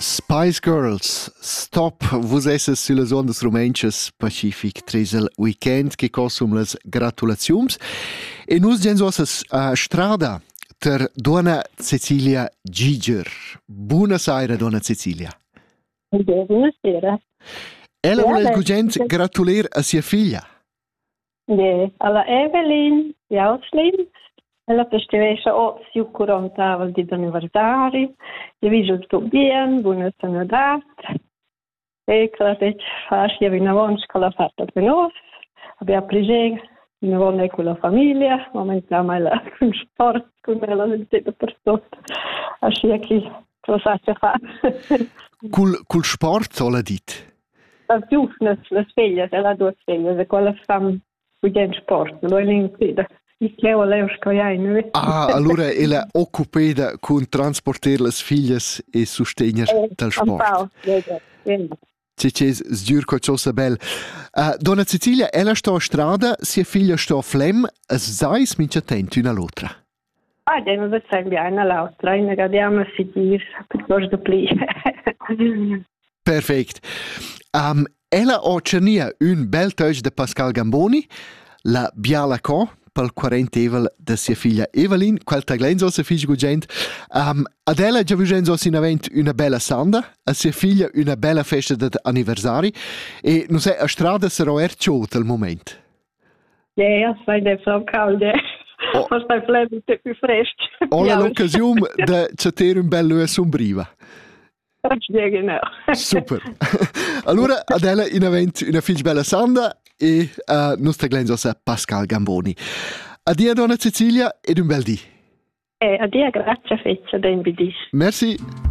Spice Girls, stop, vus esses sulle ondas rumenchas Pacific tresel weekend che cosum las gratulaziums e nus gens ossas strada ter donna Cecilia Giger. Buonasera, donna Cecilia. Buonasera. Ella vuole gugent gratuler a sia figlia. Alla Evelyn Jauslin. Ella festivescha siu 40 anni di anniversari. Io vi tutto bene, buona sanità. E che faccia una buona scuola fatta per noi. Abbiamo piacere una buona con la famiglia. Momentanamente con sport, con la gente per tutto. Así che lo faccia fare. Cul sport o la dit? La giusta, le figlie, ella ha due figlie, e quella fanno con sport, lo è l'incida. Allora ella occupata con transporter le figlie e sostenere del sport. C'è sgiur qualcosa bel. Donna Cecilia, ella sta a strada, sia figlia sta a Flem, e sais mince attenti una all'altra. Non lo sai bene all'altra, ne guardiamo a seguire piuttosto pli. Perfetto. Ella ha cernia un bel touch de Pascal Gamboni, la Biala Co, pel 40 evel de sia figlia Evelyn, quel taglenzo se fig gugent. Ad ella già vigenzo in avent una bella sanda, a sia figlia una bella festa d'anniversari e non sai a strada sarà erciot al moment. Sai de so calde. Forse è più fresco. Ho l'occasione de chatter un bel lue sombriva. Genau. Super. Allora ad ella in avent una figlia bella sanda e nostra glenzosa Pascal Gamboni. Addio donna Cecilia ed un bel dì. Addio, grazie feccia, den bidis. Merci.